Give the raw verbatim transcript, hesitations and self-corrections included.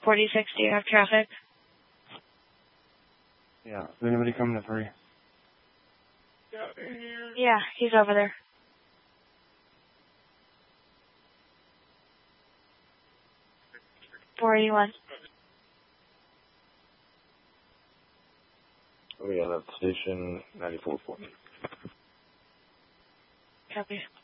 forty-six, do you have traffic? Yeah. Is anybody coming to three? Yeah, he's over there. four eighty-one. We got up station ninety-four point. Copy.